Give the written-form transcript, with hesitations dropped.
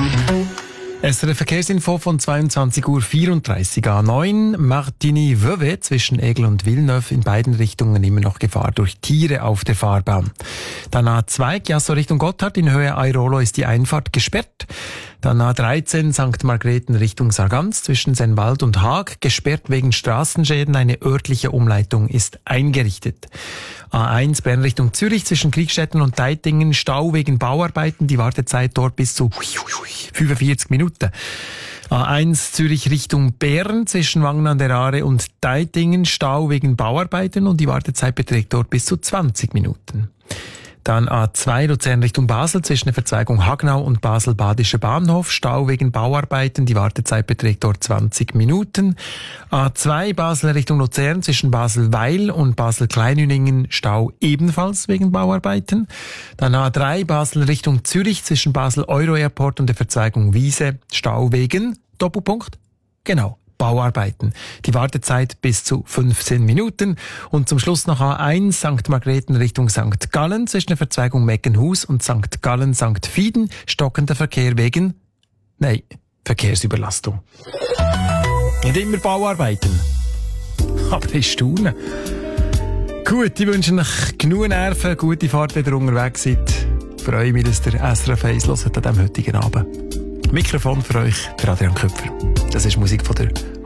SRF Verkehrsinfo von 22:34 Uhr A9. Martigny-Vevey zwischen Aigle und Villeneuve in beiden Richtungen immer noch Gefahr durch Tiere auf der Fahrbahn. Dann A2 Chiasso Richtung Gotthard in Höhe Airolo ist die Einfahrt gesperrt. Dann A13 St. Margrethen Richtung Sargans zwischen Sennwald und Haag gesperrt wegen Straßenschäden. Eine örtliche Umleitung ist eingerichtet. A1 Bern Richtung Zürich zwischen Kriegstetten und Deitingen Stau wegen Bauarbeiten. Die Wartezeit dort bis zu 45 Minuten. A1 Zürich Richtung Bern zwischen Wangen an der Aare und Deitingen Stau wegen Bauarbeiten und die Wartezeit beträgt dort bis zu 20 Minuten. Dann A2 Luzern Richtung Basel zwischen der Verzweigung Hagnau und Basel-Badischer Bahnhof. Stau wegen Bauarbeiten. Die Wartezeit beträgt dort 20 Minuten. A2 Basel Richtung Luzern zwischen Basel-Weil und Basel-Kleinüningen. Stau ebenfalls wegen Bauarbeiten. Dann A3 Basel Richtung Zürich zwischen Basel-Euro-Airport und der Verzweigung Wiese. Stau wegen Doppelpunkt. Genau. Bauarbeiten. Die Wartezeit bis zu 15 Minuten. Und zum Schluss noch A1 St. Margrethen Richtung St. Gallen zwischen der Verzweigung Meckenhus und St. Gallen St. Fieden. Stockender Verkehr wegen Verkehrsüberlastung. Nicht immer Bauarbeiten. Aber ich staune. Gut, ich wünsche euch genug Nerven, gute Fahrt, wenn ihr unterwegs seid. Ich freue mich, dass der SRF 1 hört an diesem heutigen Abend. Mikrofon für euch, der Adrian Köpfer. Das ist Musik von der